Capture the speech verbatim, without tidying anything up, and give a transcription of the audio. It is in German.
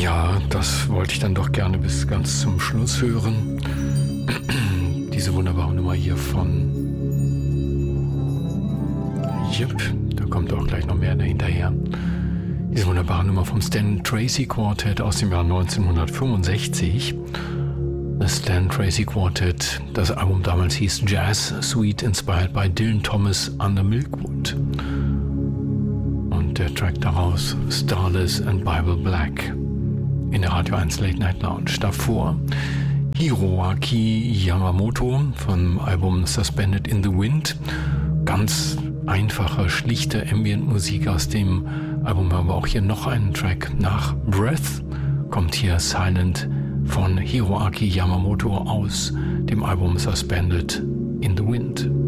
Ja, das wollte ich dann doch gerne bis ganz zum Schluss hören. Diese wunderbare Nummer hier von Jip, da kommt auch gleich noch mehr dahinterher. Diese wunderbare Nummer vom Stan Tracy Quartet aus dem Jahr neunzehnhundertfünfundsechzig. Das Stan Tracy Quartet, das Album damals hieß Jazz Suite Inspired by Dylan Thomas Under Milkwood. Und der Track daraus Starless and Bible Black in der Radio eins Late Night Lounge. Davor Hiroaki Yamamoto vom Album Suspended in the Wind. Ganz einfache, schlichte Ambient-Musik aus dem Album. Haben wir auch hier noch einen Track. Nach Breath kommt hier Silent von Hiroaki Yamamoto aus dem Album Suspended in the Wind.